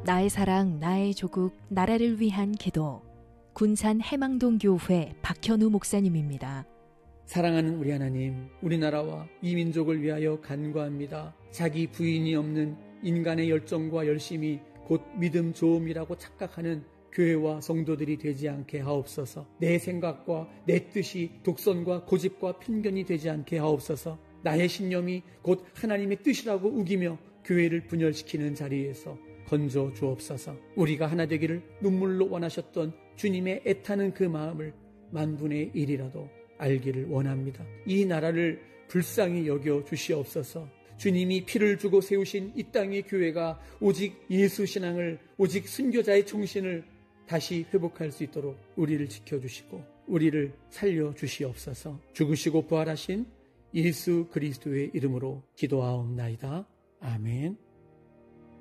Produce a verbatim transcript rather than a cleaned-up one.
나의 사랑, 나의 조국, 나라를 위한 기도. 군산 해망동 교회 박현우 목사님입니다. 사랑하는 우리 하나님, 우리나라와 이 민족을 위하여 간구합니다. 자기 부인이 없는 인간의 열정과 열심이 곧 믿음 좋음이라고 착각하는 교회와 성도들이 되지 않게 하옵소서. 내 생각과 내 뜻이 독선과 고집과 편견이 되지 않게 하옵소서. 나의 신념이 곧 하나님의 뜻이라고 우기며 교회를 분열시키는 자리에서 건져 주옵소서. 우리가 하나 되기를 눈물로 원하셨던 주님의 애타는 그 마음을 만분의 일이라도 알기를 원합니다. 이 나라를 불쌍히 여겨 주시옵소서. 주님이 피를 주고 세우신 이 땅의 교회가 오직 예수 신앙을, 오직 순교자의 정신을 다시 회복할 수 있도록 우리를 지켜주시고 우리를 살려주시옵소서. 죽으시고 부활하신 예수 그리스도의 이름으로 기도하옵나이다. 아멘.